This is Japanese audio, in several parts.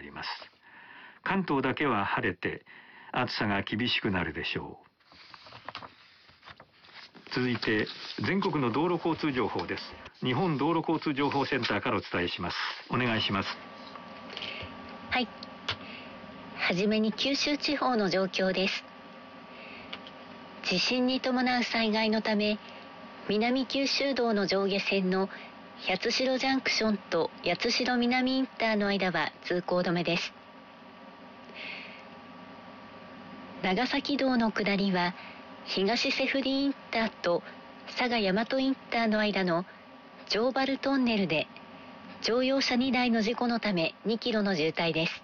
ります。関東だけは晴れて暑さが厳しくなるでしょう。続いて全国の道路交通情報です。日本道路交通情報センターからお伝えします。お願いします。 はい。はじめに九州地方の状況です。地震に伴う災害のため、南九州道の上下線の八代ジャンクションと八代南インターの間は通行止めです。長崎道の下りは東セフリインターと佐賀大和インターの間の城原トンネルで乗用車2台の事故のため2キロの渋滞です。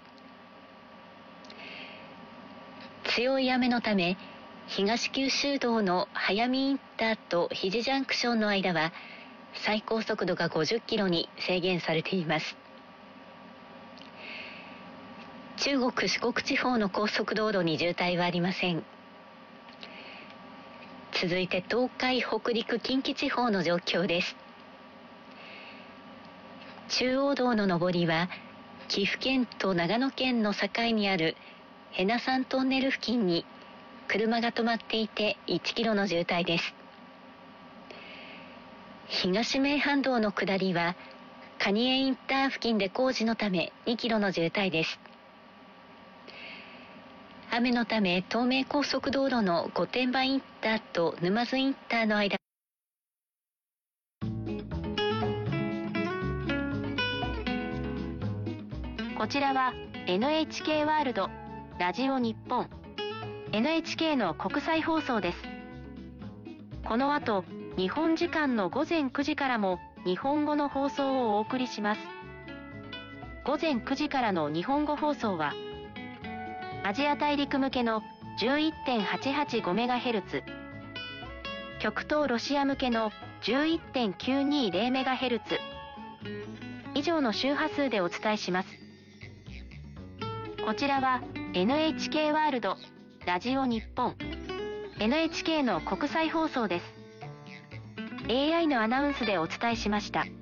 強い雨のため東九州道の速見インターと日地ジャンクションの間は最高速度が50キロに制限されています。中国四国地方の高速道路に渋滞はありません。続いて東海、北陸、近畿地方の状況です。中央道の上りは岐阜県と長野県の境にあるへな山トンネル付近に車が止まっていて1キロの渋滞です。東名阪道の下りは蟹江インター付近で工事のため2キロの渋滞です。雨のため東名高速道路の御殿場インターと沼津インターの間、 こちらは NHK ワールドラジオ日本 NHK の国際放送です。この後日本時間の午前9時からも日本語の放送をお送りします。午前9時からの日本語放送はアジア大陸向けの 11.885MHz、極東ロシア向けの 11.920MHz 以上の周波数でお伝えします。こちらは NHK ワールドラジオ日本 NHK の国際放送です。AI のアナウンスでお伝えしました。